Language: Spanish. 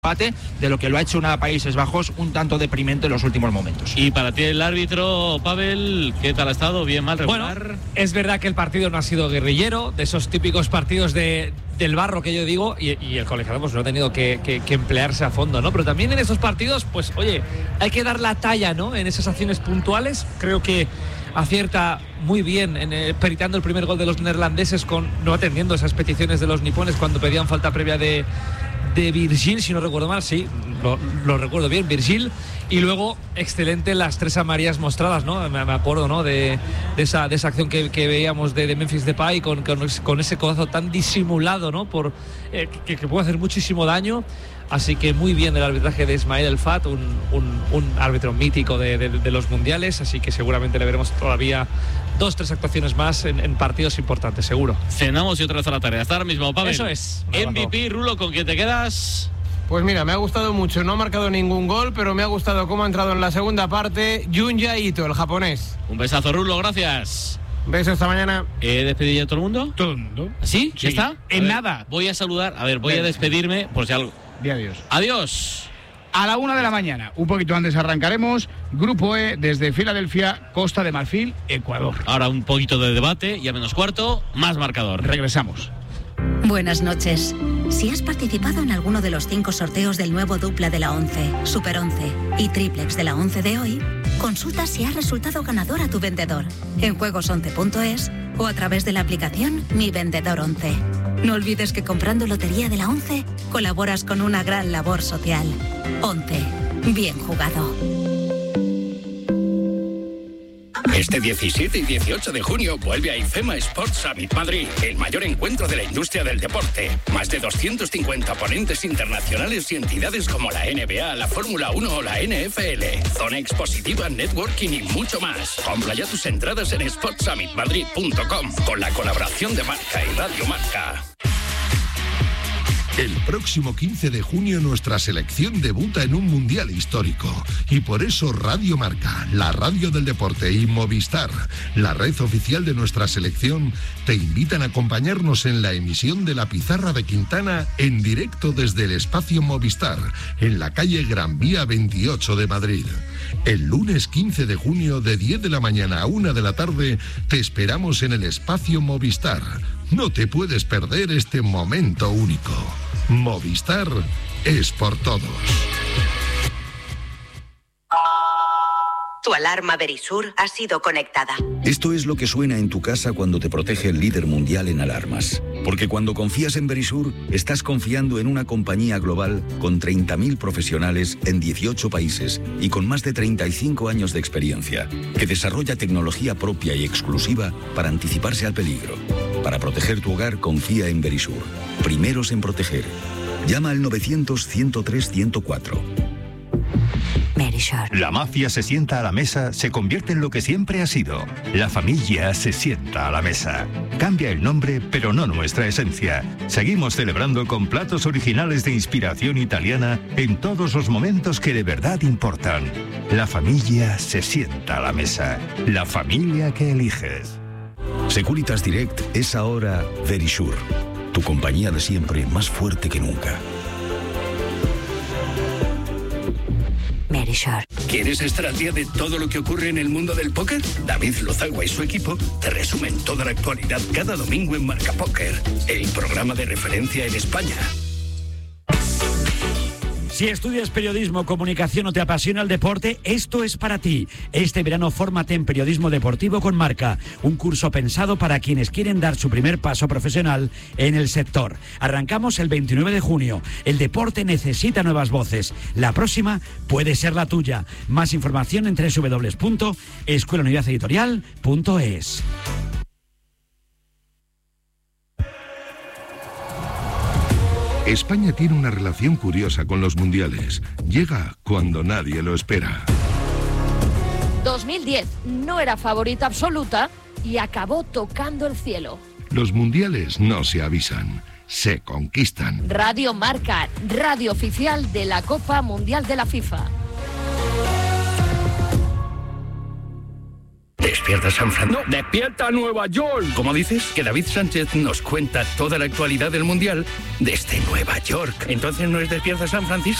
empate de lo que lo ha hecho una Países Bajos un tanto deprimente en los últimos momentos. Y para ti el árbitro, Pavel, ¿qué tal ha estado? ¿Bien, mal, regular? Bueno, es verdad que el partido no ha sido guerrillero, de esos típicos partidos del barro que yo digo, y el colegiado pues no ha tenido que emplearse a fondo, ¿no? Pero también en esos partidos, pues oye, hay que dar la talla, ¿no? En esas acciones puntuales, creo que acierta muy bien peritando el primer gol de los neerlandeses, no atendiendo esas peticiones de los nipones cuando pedían falta previa de Virgil, si no recuerdo mal, sí, lo recuerdo bien, Virgil, y luego excelente las tres amarillas mostradas, ¿no? Me acuerdo, ¿no? De esa acción que veíamos de Memphis Depay con ese codazo tan disimulado, ¿no? Que puede hacer muchísimo daño. Así que muy bien el arbitraje de Ismael El Fat, un árbitro mítico de los mundiales, así que seguramente le veremos todavía 2-3 actuaciones más en partidos importantes, seguro. Cenamos y otra vez a la tarea. Hasta ahora mismo, Pavel. Eso es. MVP, Rulo, ¿con quién te quedas? Pues mira, me ha gustado mucho. No ha marcado ningún gol, pero me ha gustado cómo ha entrado en la segunda parte Junya Ito, el japonés. Un besazo, Rulo, gracias. Besos, hasta mañana. ¿He despedido ya a todo el mundo? Todo el mundo. ¿Sí? ¿Ya está? En nada. Voy a saludar. A ver, voy a despedirme por si algo. Adiós. Adiós. A la 1 de la mañana, un poquito antes arrancaremos, Grupo E desde Filadelfia, Costa de Marfil, Ecuador. Ahora un poquito de debate y a menos cuarto, más marcador. Regresamos. Buenas noches. Si has participado en alguno de los 5 sorteos del nuevo dupla de la 11, Super 11 y triplex de la 11 de hoy, consulta si has resultado ganador a tu vendedor en juegos11.es o a través de la aplicación Mi Vendedor 11. No olvides que comprando Lotería de la 11 colaboras con una gran labor social. 11. Bien jugado. Este 17 y 18 de junio vuelve a IFEMA Sports Summit Madrid, el mayor encuentro de la industria del deporte. Más de 250 ponentes internacionales y entidades como la NBA, la Fórmula 1 o la NFL. Zona expositiva, networking y mucho más. Compra ya tus entradas en sportsummitmadrid.com con la colaboración de Marca y Radio Marca. El próximo 15 de junio nuestra selección debuta en un mundial histórico y por eso Radio Marca, la radio del deporte y Movistar, la red oficial de nuestra selección, te invitan a acompañarnos en la emisión de La Pizarra de Quintana en directo desde el espacio Movistar, en la calle Gran Vía 28 de Madrid. El lunes 15 de junio de 10 de la mañana a 1 de la tarde te esperamos en el espacio Movistar. No te puedes perder este momento único. Movistar es por todos. Tu alarma Verisur ha sido conectada. Esto es lo que suena en tu casa cuando te protege el líder mundial en alarmas. Porque cuando confías en Verisur, estás confiando en una compañía global con 30.000 profesionales en 18 países y con más de 35 años de experiencia, que desarrolla tecnología propia y exclusiva para anticiparse al peligro. Para proteger tu hogar, confía en Verisur. Primeros en proteger. Llama al 900-103-104. La mafia se sienta a la mesa, se convierte en lo que siempre ha sido. La familia se sienta a la mesa. Cambia el nombre, pero no nuestra esencia. Seguimos celebrando con platos originales de inspiración italiana en todos los momentos que de verdad importan. La familia se sienta a la mesa. La familia que eliges. Securitas Direct es ahora Verisur. Tu compañía de siempre, más fuerte que nunca. Verisur. ¿Quieres estar al día de todo lo que ocurre en el mundo del póker? David Lozagua y su equipo te resumen toda la actualidad cada domingo en Marca Póker, el programa de referencia en España. Si estudias periodismo, comunicación o te apasiona el deporte, esto es para ti. Este verano fórmate en Periodismo Deportivo con Marca, un curso pensado para quienes quieren dar su primer paso profesional en el sector. Arrancamos el 29 de junio. El deporte necesita nuevas voces. La próxima puede ser la tuya. Más información en www.escuelaunidadeditorial.es. España tiene una relación curiosa con los mundiales. Llega cuando nadie lo espera. 2010 no era favorita absoluta y acabó tocando el cielo. Los mundiales no se avisan, se conquistan. Radio Marca, radio oficial de la Copa Mundial de la FIFA. Despierta San Francisco. No, despierta Nueva York. ¿Cómo dices? Que David Sánchez nos cuenta toda la actualidad del Mundial desde Nueva York. Entonces no es Despierta San Francisco.